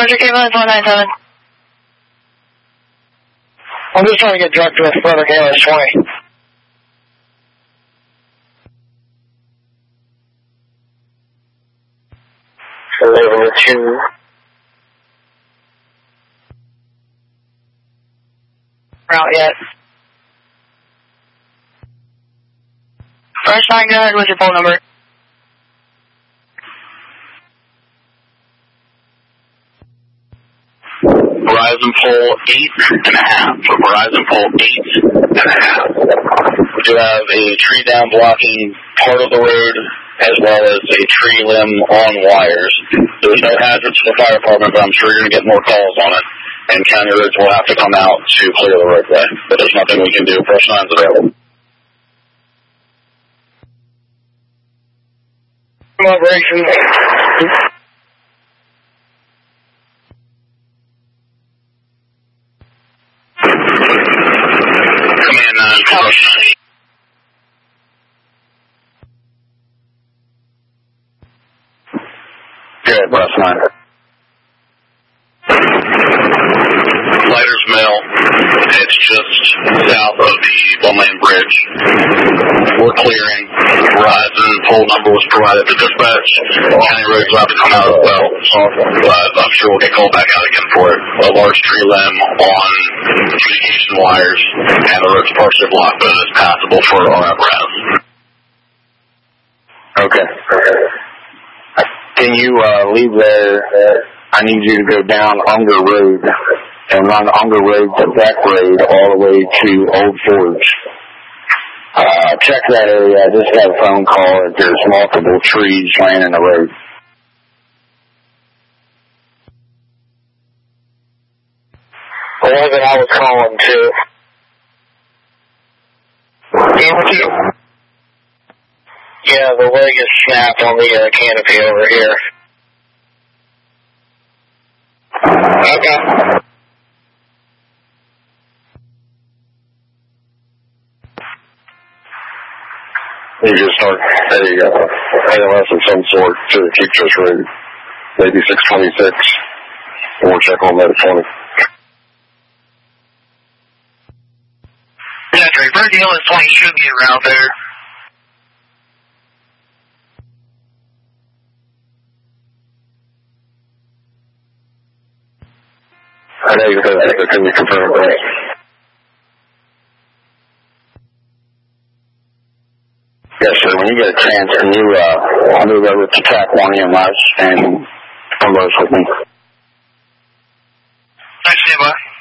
Roger, K-Lines 197. I'm just trying to get direct with Brother Gale 20. Level 2. Out yet. First line, go ahead with your pole number. Verizon pole 8.5. Verizon pole 8.5. We do have a tree down blocking part of the road, as well as a tree limb on wires. There's no hazard to the fire department, but I'm sure you're going to get more calls on it. And county roads will have to come out to clear the roadway. But there's nothing we can do. First line's available. Operations. Command 9. Good, West 9. Lighters Mill. It's just south of the one-lane bridge. We're clearing. Verizon pole number was provided to dispatch. County roads will have to come out as well. But I'm sure we'll get called back out again for it. A large tree limb on communication wires, and the road's partially blocked, but it's passable for our apparatus. Okay. Can you leave there? I need you to go down Unger Road and run Unger Road to Beck Road all the way to Old Forge. Check that area. I just got a phone call that there's multiple trees laying in the road. What was it I was calling to? Yeah, the leg is snapped on the canopy over here. Okay. You just start a ALS of some sort to keep this road. Maybe 626 or check on that at 20. Yeah, Draper, DLS 20 should be around there. I know you said that, but can you confirm that? Yes, sir. When you get a chance, can you move over to track 1 EMS and converse with me? Thanks, Stand by.